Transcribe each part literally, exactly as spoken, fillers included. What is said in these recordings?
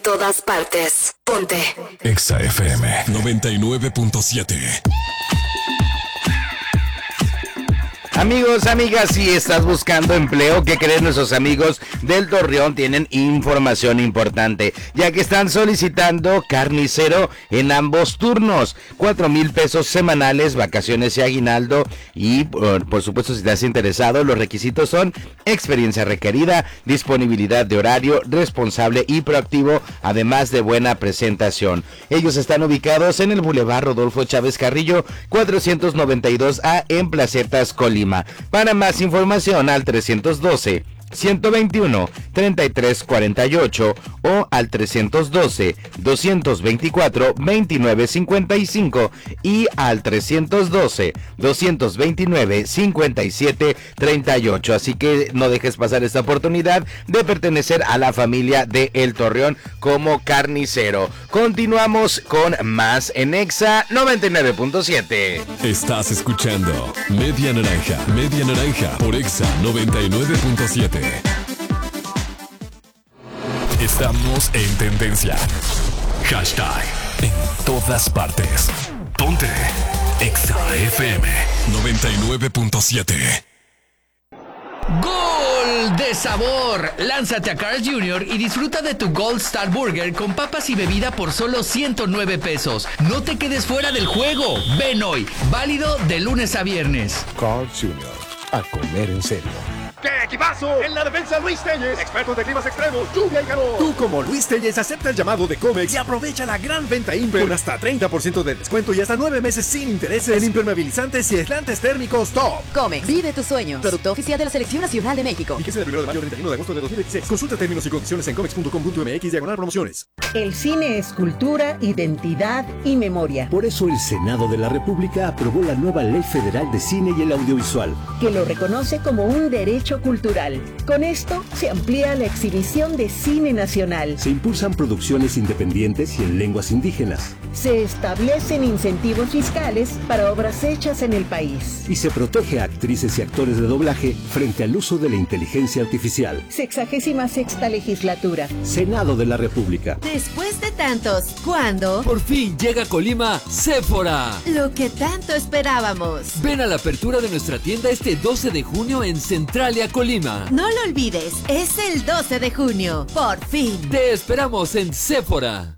todas partes. Ponte Exa F M noventa y nueve punto siete. Amigos, amigas, si estás buscando empleo, ¿qué creen? Nuestros amigos del Torreón tienen información importante, ya que están solicitando carnicero en ambos turnos, cuatro mil pesos semanales, vacaciones y aguinaldo, y por, por supuesto, si estás interesado, los requisitos son experiencia requerida, disponibilidad de horario, responsable y proactivo, además de buena presentación. Ellos están ubicados en el Boulevard Rodolfo Chávez Carrillo, cuatrocientos noventa y dos A en Placetas, Colima. Para más información al trescientos doce, ciento veintiuno, treinta y tres cuarenta y ocho o al trescientos doce, doscientos veinticuatro, veintinueve cincuenta y cinco y al trescientos doce, doscientos veintinueve, cincuenta y siete treinta y ocho. Así que no dejes pasar esta oportunidad de pertenecer a la familia de El Torreón como carnicero. Continuamos con más en Exa noventa y nueve punto siete. Estás escuchando Media Naranja, Media Naranja por Exa noventa y nueve punto siete. Estamos en tendencia. Hashtag en todas partes. Ponte Exa F M noventa y nueve punto siete. ¡Gol de sabor! Lánzate a Carl's junior y disfruta de tu Gold Star Burger con papas y bebida por solo ciento nueve pesos. No te quedes fuera del juego. Ven hoy. Válido de lunes a viernes. Carl's junior A comer en serio. ¡Qué equipazo! En la defensa Luis Telles, expertos de climas extremos, lluvia y calor. Tú como Luis Telles acepta el llamado de Comex y aprovecha la gran venta Imper con hasta treinta por ciento de descuento y hasta nueve meses sin intereses en impermeabilizantes y aislantes térmicos top. Comex, vive tus sueños. Producto oficial de la Selección Nacional de México. Fíjese del primero de mayo al treinta y uno de agosto de dos mil veintiséis. Consulta términos y condiciones en comex punto com punto m x diagonal promociones. El cine es cultura, identidad y memoria. Por eso el Senado de la República aprobó la nueva Ley Federal de Cine y el Audiovisual, que lo reconoce como un derecho cultural. Con esto se amplía la exhibición de cine nacional. Se impulsan producciones independientes y en lenguas indígenas. Se establecen incentivos fiscales para obras hechas en el país. Y se protege a actrices y actores de doblaje frente al uso de la inteligencia artificial. Sexagésima sexta legislatura. Senado de la República. Después de tantos, ¿cuándo? Por fin llega a Colima Sephora. Lo que tanto esperábamos. Ven a la apertura de nuestra tienda este doce de junio en Centralia, Colima. No lo olvides, es el doce de junio. Por fin. Te esperamos en Sephora.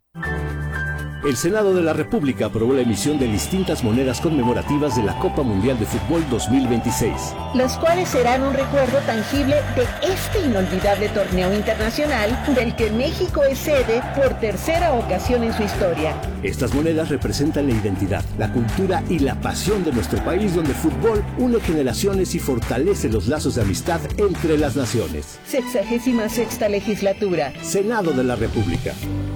El Senado de la República aprobó la emisión de distintas monedas conmemorativas de la Copa Mundial de Fútbol dos mil veintiséis. Las cuales serán un recuerdo tangible de este inolvidable torneo internacional del que México es sede por tercera ocasión en su historia. Estas monedas representan la identidad, la cultura y la pasión de nuestro país, donde el fútbol une generaciones y fortalece los lazos de amistad entre las naciones. Sexagésima sexta legislatura. Senado de la República.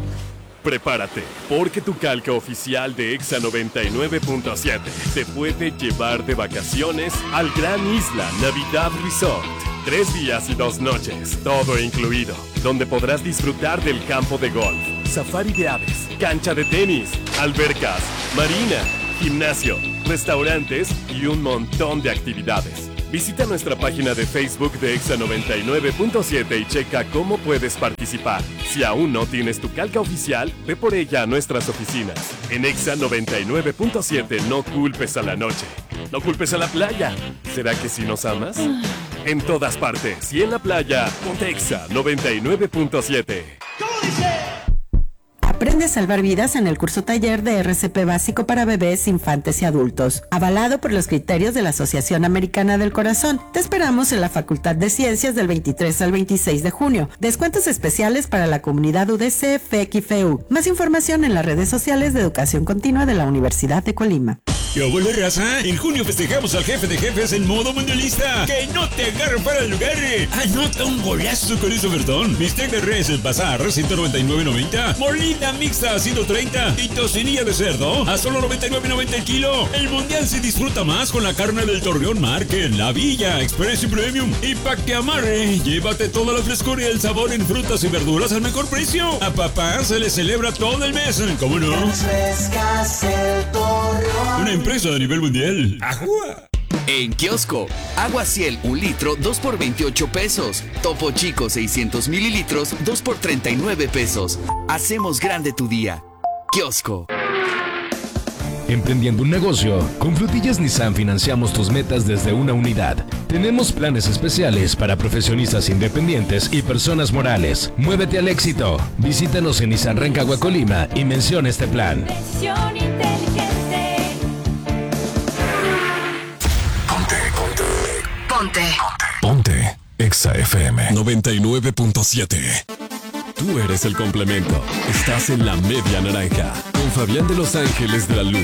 Prepárate, porque tu calca oficial de Exa noventa y nueve punto siete te puede llevar de vacaciones al Gran Isla Navidad Resort. Tres días y dos noches, todo incluido, donde podrás disfrutar del campo de golf, safari de aves, cancha de tenis, albercas, marina, gimnasio, restaurantes y un montón de actividades. Visita nuestra página de Facebook de Exa noventa y nueve punto siete y checa cómo puedes participar. Si aún no tienes tu calca oficial, ve por ella a nuestras oficinas. En Exa noventa y nueve punto siete no culpes a la noche, no culpes a la playa. ¿Será que si nos amas? En todas partes y en la playa, ponte Exa noventa y nueve punto siete. ¿Cómo dice? Aprende a salvar vidas en el curso taller de R C P básico para bebés, infantes y adultos, avalado por los criterios de la Asociación Americana del Corazón. Te esperamos en la Facultad de Ciencias del veintitrés al veintiséis de junio. Descuentos especiales para la comunidad U D C, F E C y F E U. Más información en las redes sociales de Educación Continua de la Universidad de Colima. ¿Qué hubo, raza? En junio festejamos al jefe de jefes en modo mundialista. ¡Que no te agarren para el lugar! ¡Anota un golazo con ese ofertón! Bistec de res, el bazar, ciento noventa y nueve noventa. Molina mixta, ciento treinta. Y tocinilla de cerdo, a solo noventa y nueve noventa el kilo. El mundial se disfruta más con la carne del Torreón Market, La Villa, Express y Premium. Y pa' que amarre, llévate toda la frescura y el sabor en frutas y verduras al mejor precio. A papá se le celebra todo el mes, ¿cómo no? Refrescas el Torreón. Una empresa a nivel mundial. ¡Ajúa! En kiosco, agua Ciel un litro, dos por veintiocho pesos. Topo Chico seiscientos mililitros, dos por treinta y nueve pesos. Hacemos grande tu día. Kiosco. Emprendiendo un negocio, con Frutillas Nissan financiamos tus metas desde una unidad. Tenemos planes especiales para profesionistas independientes y personas morales. Muévete al éxito. Visítanos en Nissan Rancagua, Colima y menciona este plan. Ponte. Ponte. Exa F M noventa y nueve punto siete. Tú eres el complemento. Estás en la media naranja. Con Fabián de Los Ángeles de la Luz.